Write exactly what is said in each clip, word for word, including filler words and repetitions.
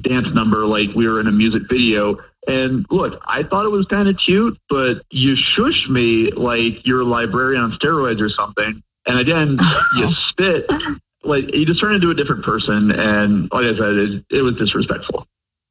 dance number like we were in a music video. And look, I thought it was kind of cute, but you shushed me like you're a librarian on steroids or something. And again, you spit. Like, you just turned into a different person. And like I said, it, it was disrespectful.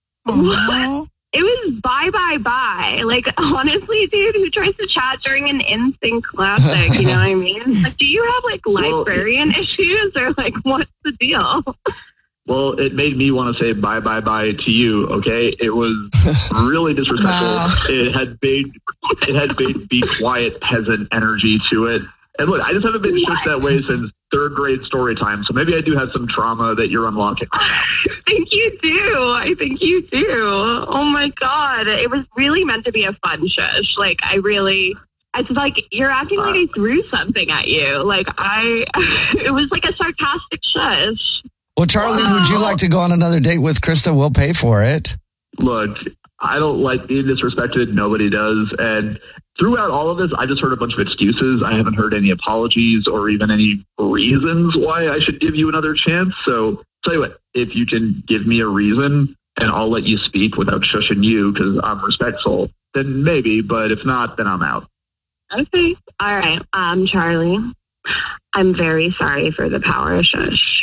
What? It was bye, bye, bye. Like, honestly, dude, who tries to chat during an N Sync classic? You know what I mean? Like, do you have, like, librarian well, issues? Or, like, what's the deal? Well, it made me want to say bye, bye, bye to you, okay? It was really disrespectful. Wow. It had big, it had big, be quiet peasant energy to it. And look, I just haven't been shushed that way since third grade story time. So maybe I do have some trauma that you're unlocking. I think you do. I think you do. Oh my God. It was really meant to be a fun shush. Like, I really, it's like, you're acting like I threw something at you. Like, I, it was like a sarcastic shush. Well, Charlie, wow. Would you like to go on another date with Krista? We'll pay for it. Look, I don't like being disrespected. Nobody does. And throughout all of this, I just heard a bunch of excuses. I haven't heard any apologies or even any reasons why I should give you another chance. So tell you what, if you can give me a reason and I'll let you speak without shushing you because I'm respectful, then maybe. But if not, then I'm out. Okay. All right. Um, Charlie, I'm very sorry for the power of shush.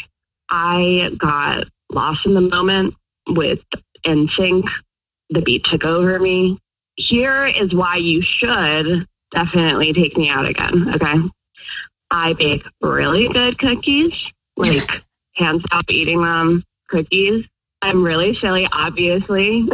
I got lost in the moment with N Sync. The beat took over me. Here is why you should definitely take me out again, okay? I bake really good cookies, like can't stop eating them cookies. I'm really silly, obviously.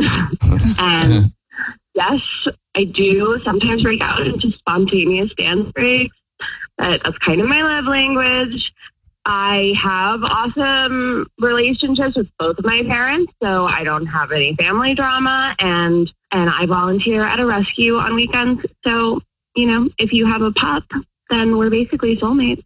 And yes, I do sometimes break out into spontaneous dance breaks, but that's kind of my love language. I have awesome relationships with both of my parents, so I don't have any family drama, and and I volunteer at a rescue on weekends. So, you know, if you have a pup, then we're basically soulmates.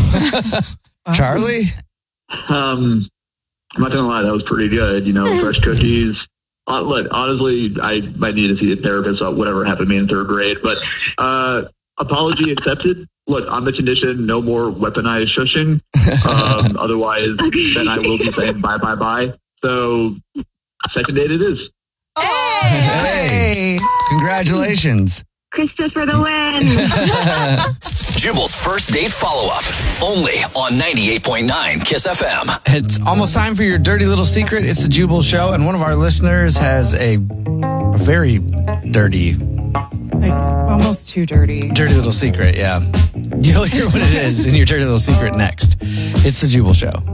Charlie? Um, I'm not going to lie, that was pretty good. You know, fresh cookies. Uh, look, honestly, I might need to see a therapist about whatever happened to me in third grade, but uh, apology accepted. Look, on the condition, no more weaponized shushing. Um, otherwise, then I will be saying bye, bye, bye. So, second date it is. Hey! Hey. Congratulations. Krista for the win. Jubal's first date follow-up. Only on ninety-eight point nine KISS F M. It's almost time for your dirty little secret. It's the Jubal Show, and one of our listeners has a, a very dirty... Like, almost too dirty. Dirty little secret, yeah. You'll hear what it is in your dirty little secret next. It's the Jubal Show.